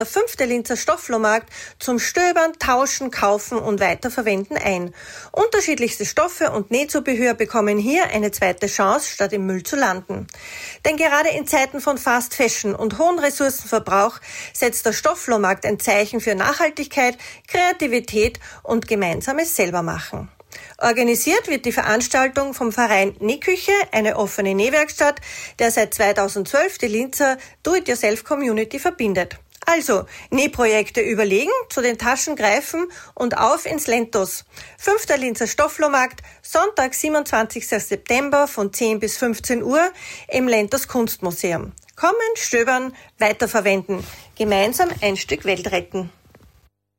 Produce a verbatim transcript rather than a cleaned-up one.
Der fünfte Linzer Stofflohmarkt zum Stöbern, Tauschen, Kaufen und Weiterverwenden ein. Unterschiedlichste Stoffe und Nähzubehör bekommen hier eine zweite Chance, statt im Müll zu landen. Denn gerade in Zeiten von Fast Fashion und hohem Ressourcenverbrauch setzt der Stofflohmarkt ein Zeichen für Nachhaltigkeit, Kreativität und gemeinsames Selbermachen. Organisiert wird die Veranstaltung vom Verein Nähküche, eine offene Nähwerkstatt, der seit zweitausendzwölf die Linzer Do-it-yourself-Community verbindet. Also, Nähprojekte überlegen, zu den Taschen greifen und auf ins Lentos. Fünfter Linzer Stofflohmarkt, Sonntag, siebenundzwanzigster September von zehn bis fünfzehn Uhr im Lentos Kunstmuseum. Kommen, stöbern, weiterverwenden. Gemeinsam ein Stück Welt retten.